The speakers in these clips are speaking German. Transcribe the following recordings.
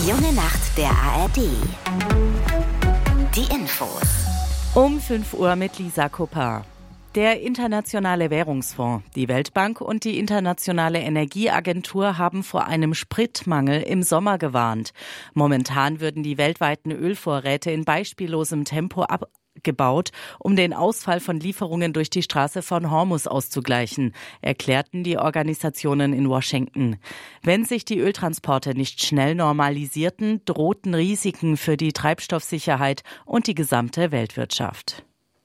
Die junge Nacht der ARD. Die Infos. Um 5 Uhr mit Lisa Koppar. Der Internationale Währungsfonds, die Weltbank und die Internationale Energieagentur haben vor einem Spritmangel im Sommer gewarnt. Momentan würden die weltweiten Ölvorräte in beispiellosem Tempo abgebaut, um den Ausfall von Lieferungen durch die Straße von Hormuz auszugleichen, erklärten die Organisationen in Washington. Wenn sich die Öltransporte nicht schnell normalisierten, drohten Risiken für die Treibstoffsicherheit und die gesamte Weltwirtschaft.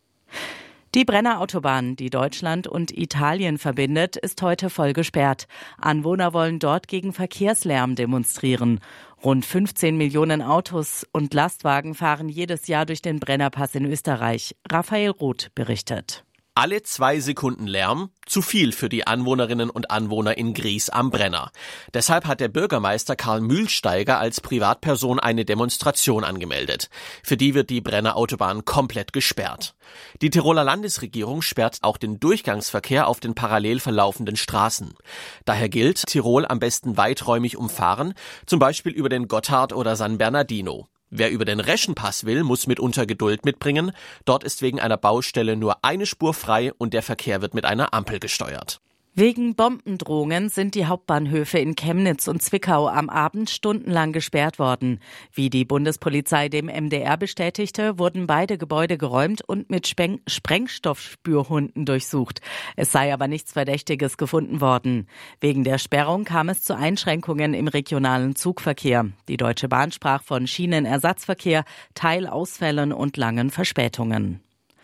Die Brenner Autobahn, die Deutschland und Italien verbindet, ist heute voll gesperrt. Anwohner wollen dort gegen Verkehrslärm demonstrieren. Rund 15 Millionen Autos und Lastwagen fahren jedes Jahr durch den Brennerpass in Österreich. Raphael Roth berichtet. Alle 2 Sekunden Lärm, zu viel für die Anwohnerinnen und Anwohner in Gries am Brenner. Deshalb hat der Bürgermeister Karl Mühlsteiger als Privatperson eine Demonstration angemeldet. Für die wird die Brenner Autobahn komplett gesperrt. Die Tiroler Landesregierung sperrt auch den Durchgangsverkehr auf den parallel verlaufenden Straßen. Daher gilt, Tirol am besten weiträumig umfahren, zum Beispiel über den Gotthard oder San Bernardino. Wer über den Reschenpass will, muss mitunter Geduld mitbringen. Dort ist wegen einer Baustelle nur eine Spur frei und der Verkehr wird mit einer Ampel gesteuert. Wegen Bombendrohungen sind die Hauptbahnhöfe in Chemnitz und Zwickau am Abend stundenlang gesperrt worden. Wie die Bundespolizei dem MDR bestätigte, wurden beide Gebäude geräumt und mit Sprengstoffspürhunden durchsucht. Es sei aber nichts Verdächtiges gefunden worden. Wegen der Sperrung kam es zu Einschränkungen im regionalen Zugverkehr. Die Deutsche Bahn sprach von Schienenersatzverkehr, Teilausfällen und langen Verspätungen.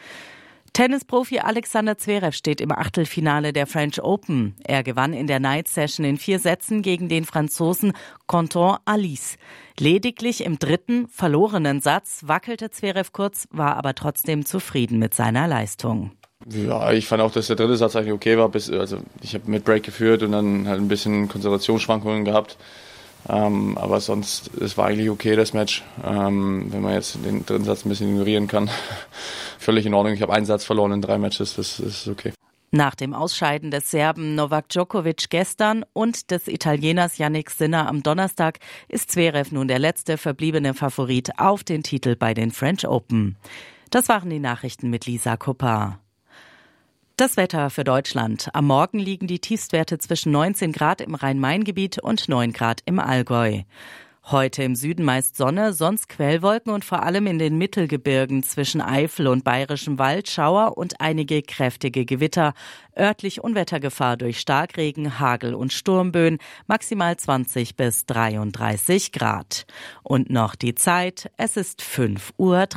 Tennisprofi Alexander Zverev steht im Achtelfinale der French Open. Er gewann in der Night Session in 4 Sätzen gegen den Franzosen Quentin Halys. Lediglich im 3. verlorenen Satz wackelte Zverev kurz, war aber trotzdem zufrieden mit seiner Leistung. Ja, ich fand auch, dass der 3. Satz eigentlich okay war. Ich habe mit Break geführt und dann halt ein bisschen Konzentrationsschwankungen gehabt. Aber sonst, es war eigentlich okay, das Match. Wenn man jetzt den 3. Satz ein bisschen ignorieren kann, völlig in Ordnung. Ich habe einen Satz verloren in 3 Matches, das ist okay. Nach dem Ausscheiden des Serben Novak Djokovic gestern und des Italieners Jannik Sinner am Donnerstag ist Zverev nun der letzte verbliebene Favorit auf den Titel bei den French Open. Das waren die Nachrichten mit Lisa Koppar. Das Wetter für Deutschland. Am Morgen liegen die Tiefstwerte zwischen 19 Grad im Rhein-Main-Gebiet und 9 Grad im Allgäu. Heute im Süden meist Sonne, sonst Quellwolken und vor allem in den Mittelgebirgen zwischen Eifel und Bayerischem Wald Schauer und einige kräftige Gewitter. Örtlich Unwettergefahr durch Starkregen, Hagel und Sturmböen, maximal 20 bis 33 Grad. Und noch die Zeit, es ist 5:03 Uhr.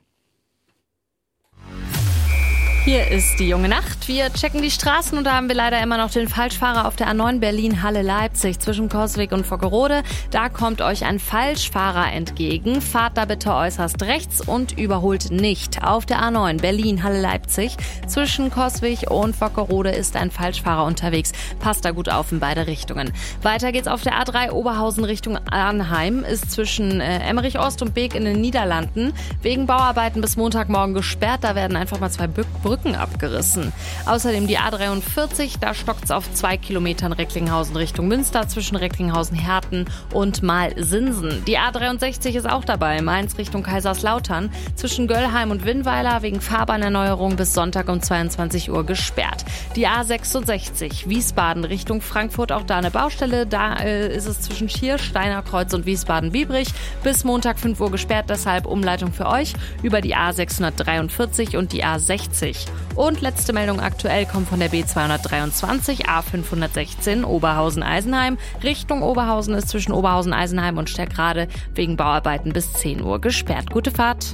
Hier ist die junge Nacht. Wir checken die Straßen und da haben wir leider immer noch den Falschfahrer auf der A9 Berlin-Halle-Leipzig zwischen Coswig und Vockerode. Da kommt euch ein Falschfahrer entgegen. Fahrt da bitte äußerst rechts und überholt nicht. Auf der A9 Berlin-Halle-Leipzig zwischen Coswig und Vockerode ist ein Falschfahrer unterwegs. Passt da gut auf in beide Richtungen. Weiter geht's auf der A3 Oberhausen Richtung Arnheim. Ist zwischen Emmerich Ost und Beek in den Niederlanden wegen Bauarbeiten bis Montagmorgen gesperrt. Da werden einfach mal 2 Brücken abgerissen. Außerdem die A43, da stockt's auf 2 Kilometern Recklinghausen Richtung Münster zwischen Recklinghausen-Herten und Malsinsen. Die A63 ist auch dabei, Mainz Richtung Kaiserslautern zwischen Göllheim und Winnweiler wegen Fahrbahnerneuerung bis Sonntag um 22 Uhr gesperrt. Die A66 Wiesbaden Richtung Frankfurt, auch da eine Baustelle, da ist es zwischen Schiersch, Steinerkreuz und Wiesbaden-Biebrich bis Montag 5 Uhr gesperrt, deshalb Umleitung für euch über die A643 und die A60. Und letzte Meldung aktuell kommt von der B223 A516 Oberhausen-Eisenheim. Richtung Oberhausen ist zwischen Oberhausen-Eisenheim und Stärkrade wegen Bauarbeiten bis 10 Uhr gesperrt. Gute Fahrt.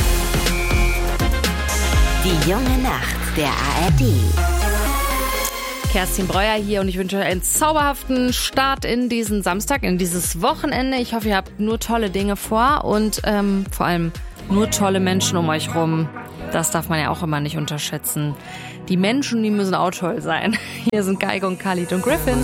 Die junge Nacht der ARD. Kerstin Breuer hier und ich wünsche euch einen zauberhaften Start in diesen Samstag, in dieses Wochenende. Ich hoffe, ihr habt nur tolle Dinge vor und vor allem nur tolle Menschen um euch rum. Das darf man ja auch immer nicht unterschätzen. Die Menschen, die müssen auch toll sein. Hier sind Geige und Khalid und Griffin.